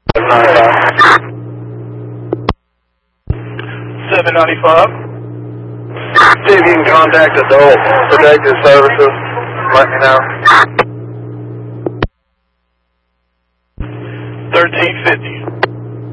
795. See if you can contact Adult Protective Services. Let me know. 1350.